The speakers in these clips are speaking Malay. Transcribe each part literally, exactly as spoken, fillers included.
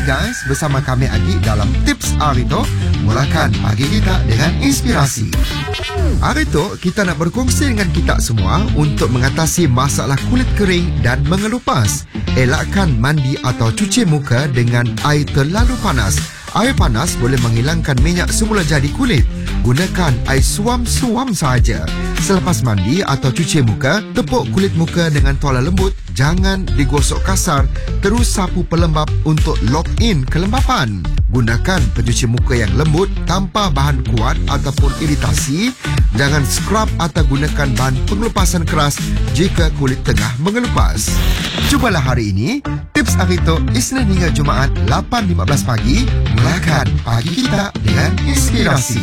guys, bersama kami Adi dalam Tips Arito. Mulakan pagi kita dengan inspirasi. Hari itu, kita nak berkongsi dengan kita semua untuk mengatasi masalah kulit kering dan mengelupas. Elakkan mandi atau cuci muka dengan air terlalu panas. Air panas boleh menghilangkan minyak semula jadi kulit. Gunakan air suam-suam sahaja. Selepas mandi atau cuci muka, tepuk kulit muka dengan tuala lembut. Jangan digosok kasar. Terus sapu pelembap untuk lock in kelembapan. Gunakan pencuci muka yang lembut tanpa bahan kuat ataupun iritasi. Jangan scrub atau gunakan bahan pengelupasan keras jika kulit tengah mengelupas. Cubalah hari ini. Tips Arito Isnin hingga Jumaat lapan lima belas pagi. Mulakan pagi kita dengan inspirasi.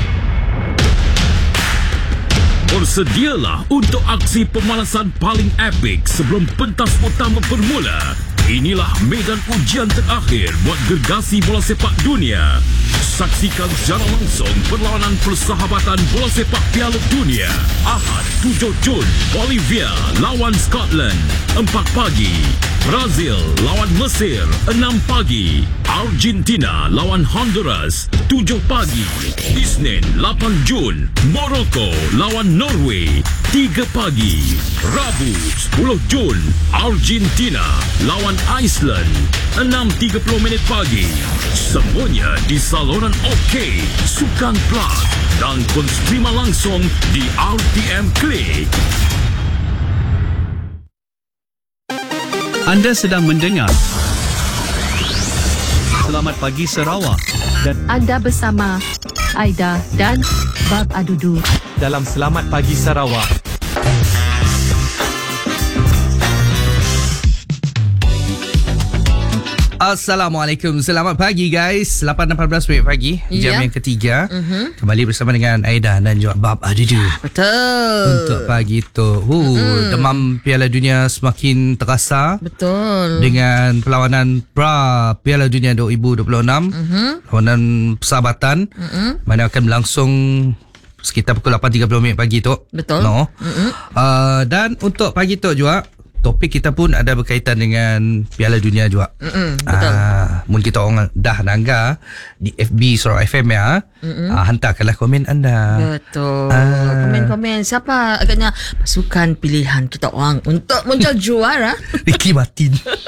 Bersedialah untuk aksi pemanasan paling epik sebelum pentas utama bermula. Inilah medan ujian terakhir buat gergasi bola sepak dunia. Saksikan secara langsung perlawanan persahabatan bola sepak Piala Dunia. Ahad tujuh Jun, Bolivia lawan Scotland, empat pagi. Brazil lawan Mesir, enam pagi. Argentina lawan Honduras, tujuh pagi. Isnin lapan Jun, Morocco lawan Norway, tiga pagi. Rabu sepuluh Jun, Argentina lawan Iceland, enam tiga puluh minit pagi. Semuanya di saluran OK, Sukan Plus dan pun streama langsung di R T M Klik. Anda sedang mendengar Selamat Pagi Sarawak dan anda bersama Aida dan Bab Adudu dalam Selamat Pagi Sarawak. Assalamualaikum. Selamat pagi guys. lapan lapan belas minit pagi. Jam Ya. yang ketiga. uh-huh. Kembali bersama dengan Aida dan juga Bab Adudu. Betul. Untuk pagi tu. Uh, uh-huh. Demam Piala Dunia semakin terasa. Betul. Dengan perlawanan pra Piala Dunia dua ribu dua puluh enam. uh-huh. Perlawanan persahabatan. uh-huh. Mana akan berlangsung sekitar pukul lapan tiga puluh minit pagi tu. Betul. No. uh-huh. Uh, dan untuk pagi tu juga, topik kita pun ada berkaitan dengan Piala Dunia juga. Mm-mm, betul. Ah, mungkin kita orang dah nanggar di F B Sarawak F M ya. Ah, hantarkanlah komen anda. Betul. Ah. Komen-komen siapa agaknya pasukan pilihan kita orang untuk muncul juara. Ricky Martin.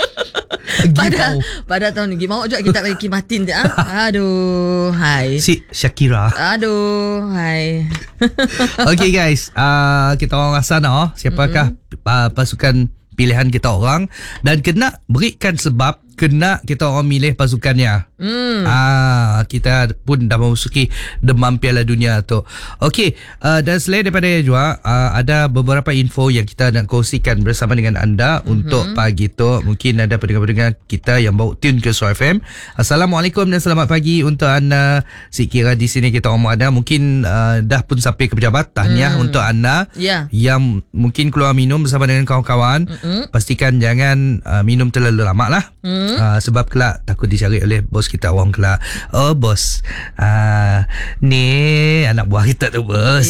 pada pada tahun ni mau juga kita bagi Ricky Martin dia. Aduh, hai. Si Shakira. Aduh, hai. Okay guys, uh, kita orang rasa noh siapakah mm-hmm. uh, pasukan pilihan kita orang dan kena berikan sebab kena kita orang milih pasukannya. Hmm. Ah, kita pun dah memasuki demam Piala Dunia tu. Okey, uh, dan selain daripada juga uh, ada beberapa info yang kita nak kongsikan bersama dengan anda mm-hmm. untuk pagi tu. Mungkin ada pendengar-pendengar kita yang bawa tune ke Suara F M. Assalamualaikum dan selamat pagi untuk anda. Sekira di sini kita orang ada mungkin uh, dah pun sampai ke pejabat. Tahniah mm. untuk anda yeah. yang mungkin keluar minum bersama dengan kawan-kawan. Mm-hmm. Pastikan jangan uh, minum terlalu lama lah. Mm. Uh, sebab kelak takut dicari oleh bos kita orang kelak. Oh bos, uh, ni anak buah kita tu bos.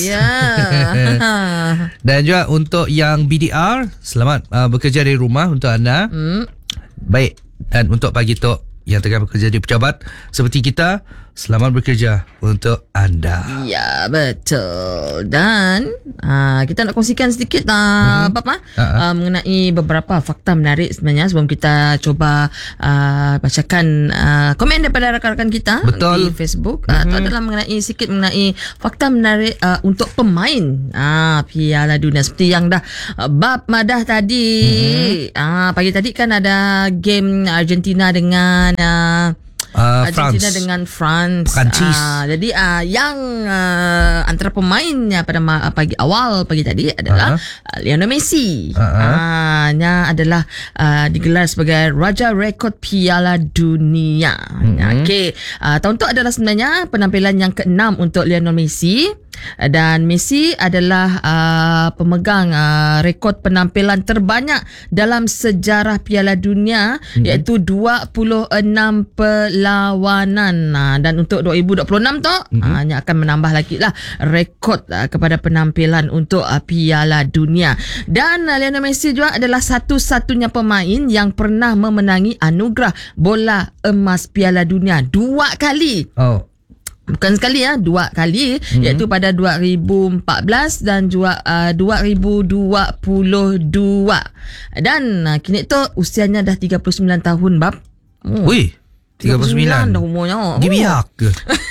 Yeah. Dan juga untuk yang B D R, selamat uh, bekerja dari rumah untuk anda. Mm. Baik. Dan untuk pagi tu yang tengah bekerja di pejabat seperti kita, selamat bekerja untuk anda. Ya, betul. Dan uh, kita nak kongsikan sedikit uh, hmm. apa uh-huh. uh, mengenai beberapa fakta menarik sebenarnya sebelum kita cuba uh, bacakan uh, komen daripada rakan-rakan kita. Betul. Di Facebook. Uh, itu hmm. adalah mengenai sikit mengenai fakta menarik uh, untuk pemain uh, Piala Dunia seperti yang dah uh, Bab madah tadi. Hmm. Uh, pagi tadi kan ada game Argentina dengan uh, Uh, Argentina France. dengan France. Perancis. Uh, jadi uh, yang uh, antara pemainnya pada ma- pagi awal pagi tadi adalah uh-huh. uh, Lionel Messi. Uh-huh. Uh, nya adalah uh, digelar sebagai Raja Rekod Piala Dunia. Uh-huh. Okey, uh, tahun tu adalah sebenarnya penampilan yang keenam untuk Lionel Messi. Dan Messi adalah uh, pemegang uh, rekod penampilan terbanyak dalam sejarah Piala Dunia, mm-hmm. iaitu dua puluh enam perlawanan. Uh, dan untuk dua ribu dua puluh enam tu mm-hmm. uh, hanya akan menambah lagi lah rekod uh, kepada penampilan untuk uh, Piala Dunia. Dan uh, Lionel Messi juga adalah satu-satunya pemain yang pernah memenangi anugerah bola emas Piala Dunia dua kali. Oh. Bukan sekali ya, dua kali, mm-hmm. iaitu pada dua ribu empat belas dan juga uh, dua ribu dua puluh dua. Dan uh, kini tu usianya dah tiga puluh sembilan tahun, bab. Oh. Wih, tiga puluh sembilan dah umurnya. Dia biak ke?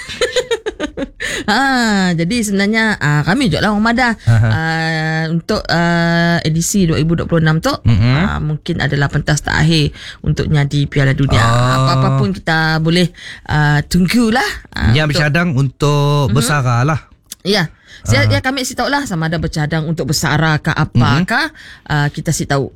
Ha, jadi sebenarnya uh, kami juga lah orang Madah uh, untuk uh, edisi dua ribu dua puluh enam tu mm-hmm. uh, mungkin adalah pentas terakhir untuknya di Piala Dunia. Oh. Apa-apa pun kita boleh uh, tunggulah. Uh, Yang bercadang untuk mm-hmm. bersara lah. Ya. Saya uh. ya kami si tahu lah sama ada bercadang untuk bersara ke apakah mm-hmm. uh, kita si tahu.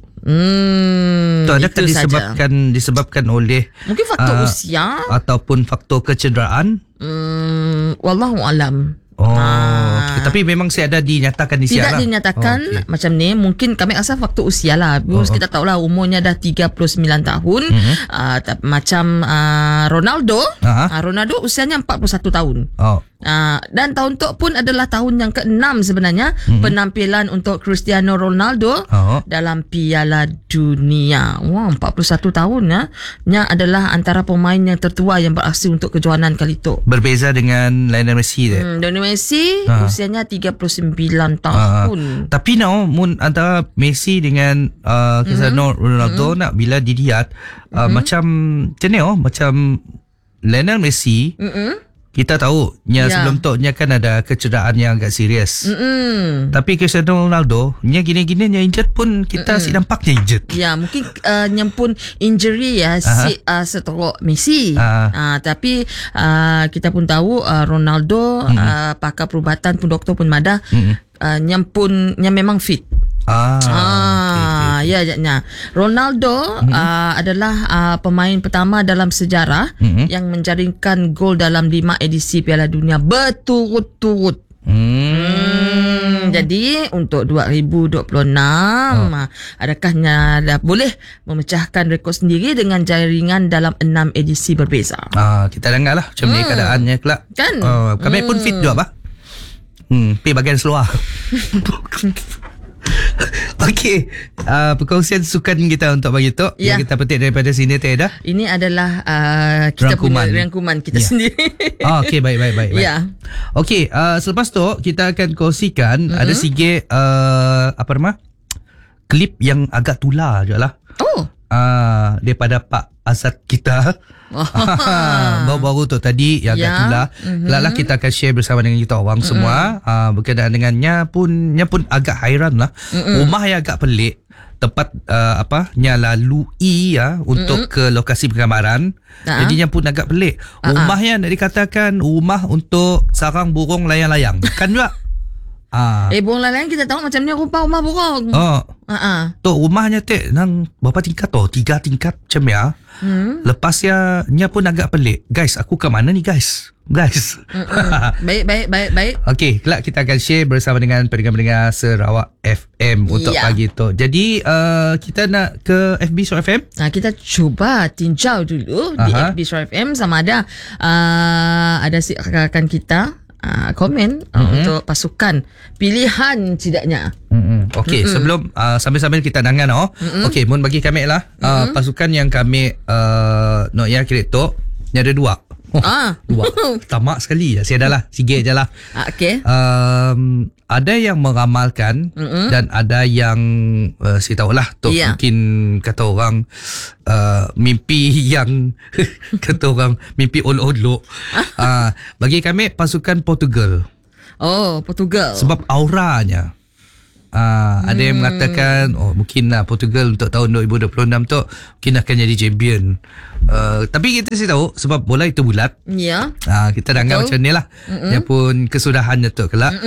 Hmm, itu adakah disebabkan saja. disebabkan oleh mungkin faktor uh, usia ataupun faktor kecederaan? Hmm, wallahu alam. Oh, ah. okay. Tapi memang saya ada dinyatakan di Tidak lah. dinyatakan oh, okay. macam ni. Mungkin kami rasa faktor usia lah. Because oh, kita tahu lah umurnya dah tiga puluh sembilan tahun. Mm-hmm. Uh, macam uh, Ronaldo. Uh-huh. Uh, Ronaldo usianya empat puluh satu tahun. Oh. Uh, dan tahun tu pun adalah tahun yang keenam sebenarnya mm-hmm. penampilan untuk Cristiano Ronaldo oh. dalam Piala Dunia. Wah, empat puluh satu tahun ya. Nya adalah antara pemain yang tertua yang beraksi untuk kejohanan kali tu. Berbeza dengan Lionel Messi dia. Hmm, Lionel Messi ha. usianya tiga puluh sembilan tahun. Ha. Tapi now mun antara Messi dengan uh, Cristiano mm-hmm. Ronaldo mm-hmm. nak bila dilihat uh, mm-hmm. macam macam ni oh, macam Lionel Messi mm-hmm. kita tahu nya yeah. sebelum tu nya kan ada kecederaan yang agak serius. Mm-mm. Tapi Cristiano Ronaldo nya gini-gini nya injured pun kita Mm-mm. si nampaknya injured. Ya, mungkin uh, nya pun injury ya uh-huh. si uh, seteruk Messi. Uh-huh. Uh, tapi uh, kita pun tahu uh, Ronaldo mm-hmm. uh, pakar perubatan pun doktor pun Madah mm-hmm. uh, nya pun nya memang fit. Ah, ah okay, okay. ya ya. Ronaldo mm-hmm. uh, adalah uh, pemain pertama dalam sejarah mm-hmm. yang menjaringkan gol dalam lima edisi Piala Dunia berturut-turut. Mm. Hmm, jadi untuk dua ribu dua puluh enam oh. adakah dah boleh memecahkan rekod sendiri dengan jaringan dalam enam edisi berbeza? Ah, kita dengarlah macam hmm. ni keadaannya kelak. Kan? Uh, kami hmm. pun fit juga, bah. Hmm, pergi bagian seluar. Okey, uh, perkongsian sukan kita untuk pagi tu ya. Yang kita petik daripada sini Teda. Ini adalah uh, kita rangkuman. punya rangkuman kita ya. sendiri. Oh, okey, baik baik baik. Ya. Okey, uh, selepas tu kita akan kongsikan mm-hmm. ada sikit uh, apa nama? Klip yang agak tular jugalah. Oh. Uh, daripada Pak Azad kita. Baru-baru tu tadi yang agak ya. tular. Mm-hmm. Kelaklah kita akan share bersama dengan kita orang mm-hmm. semua uh, berkenaan dengannya pun nya pun agak hairan lah. Mm-hmm. Rumah yang agak pelik. Tempat uh, apa nya lalui ya untuk mm-hmm. ke lokasi penggambaran. Uh-huh. Jadinya pun agak pelik. Uh-huh. Rumah yang nak dikatakan rumah untuk sarang burung layang-layang. Kan juga? Ah. Eh burung layang kita tahu macam ni rupa rumah burung. Oh. Uh-huh. Tu rumahnya tek nang berapa tingkat tu? Tiga tingkat macam ya. Hmm. Lepasnya nya pun agak pelik. Guys, aku ke mana ni guys? Guys. baik baik baik baik. Okey, kelak kita akan share bersama dengan pendengar-pendengar Sarawak F M untuk ya. pagi tu. Jadi uh, kita nak ke F B Sarawak F M. Nah, kita cuba tinjau dulu Aha. di F B Sarawak F M sama ada uh, ada si rakan kita Uh, komen uh, mm-hmm. untuk pasukan pilihan tidaknya. Mm-hmm. Okey, mm-hmm. sebelum uh, sambil-sambil kita dengar no. Mm-hmm. Okey, mun bagi kami lah uh, mm-hmm. pasukan yang kami uh, no ya kira tu ni ada dua. Oh, ah. Dua. Tamak sekali. Saya dah lah sikit je lah. Ah, okey. Um, ada yang meramalkan mm-hmm. dan ada yang uh, saya tahulah tu yeah. mungkin kata orang uh, mimpi yang kata orang mimpi olok-olok. uh, bagi kami pasukan Portugal. Oh, Portugal. Sebab auranya. Uh, hmm. Ada yang mengatakan oh mungkin lah Portugal untuk tahun dua ribu dua puluh enam tu mungkin akan jadi champion. Uh, tapi kita sih tahu sebab bola itu bulat. Ya. Uh, kita dah anggap macam ni lah. Mm-mm. Yang pun kesudahannya tu kelak. Mm-mm.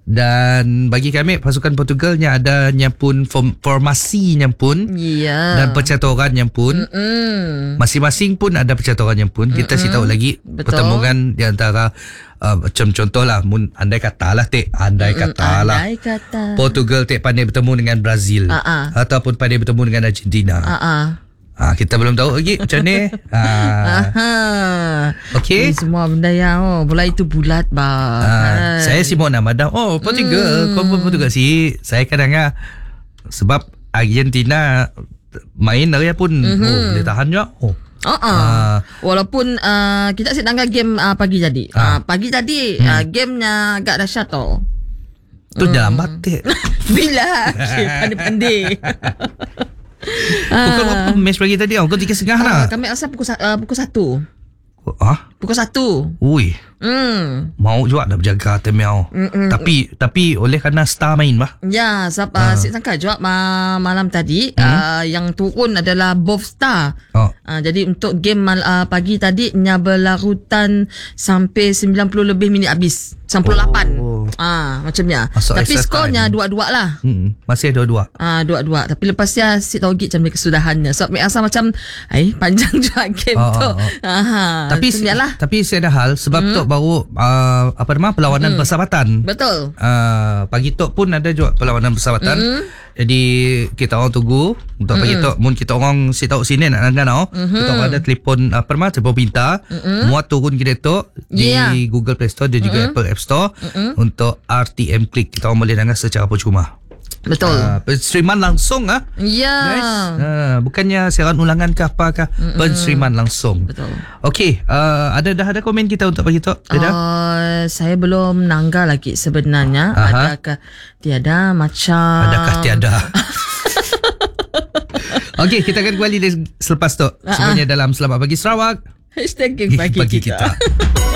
Dan bagi kami pasukan Portugalnya adanya pun form, formasinya pun Ya. dan percaturannya pun Mm-mm. masing-masing pun ada percaturannya pun. Kita si tahu lagi Betul. pertemuan di antara uh, macam contoh lah mun andai kata lah tek andai kata lah Andai kata. Portugal tek pandai bertemu dengan Brazil Ah, ataupun pandai bertemu dengan Argentina. Ah, ah. Ah, kita belum tahu lagi macam ni. Ah, Aha. okey. Ini semua benda yang oh, bola itu bulat bah. Ah, saya Simon Amadam. Oh, Portugal. Hmm. Kau pun Portugal sih. Saya kadang ah sebab Argentina main dia pun mm-hmm. oh, dia tahan je. Oh. Uh-uh. Uh, Walaupun uh, kita asyik tanggal game uh, pagi tadi. Uh, Ah. pagi tadi Hmm. uh, gamenya agak dahsyat tau. Tu hmm. dalam batik. Bila? Pandai-pandai. Pukul berapa match pagi tadi? Pukul tiga setengah lah. Uh, kami rasa pukul, sa- uh, pukul satu. Ah? Pukul satu. Ui. Hmm. Mau juga nak berjaga Temiao. Tapi tapi oleh kerana star main bah. Ya, sebab uh, Sik sangka juga ma- malam tadi hmm? uh, yang turun adalah both star. Oh. Uh, jadi untuk game mal- uh, pagi tadi nya berlarutan sampai sembilan puluh lebih minit habis. sembilan puluh lapan. Oh. Ah, macamnya. Masuk Tapi extra skornya time. dua-dua lah. Hmm, masih dua-dua. Ah, dua-dua. Tapi lepas dia Sik tahu git macam kesudahannya. So, Mek rasa macam ai panjang juga game Oh, tu. oh, oh. Aha. Tapi lah. tapi saya ada hal sebab hmm. tu baru uh, apa nama perlawanan hmm. persahabatan. Betul. Uh, pagi tu pun ada juga perlawanan persahabatan. Mm-hmm. Jadi kita orang tunggu untuk mm-hmm. pagi tu mun kita orang si tahu sini nak nak mm-hmm. kita orang ada telefon apa nama telefon pintar mm-hmm. muat turun kita tu Yeah. di Google Play Store dan juga mm-hmm. Apple App Store mm-hmm. untuk R T M Click. Kita orang boleh dengar secara percuma. Betul. Uh, penstreaman langsung ah. Ya. Guys, uh, bukannya siaran ulangan ke apakah, mm-mm. penstreaman langsung. Betul. Okey, uh, ada dah ada komen kita untuk pagi tu? Ada? Uh, saya belum nangga lagi sebenarnya. Aha. Adakah tiada macam Adakah tiada? Okey, kita akan kembali selepas tu. Semuanya dalam Selamat Pagi Sarawak. Hashtag Geng Pagi Bagi kita. kita.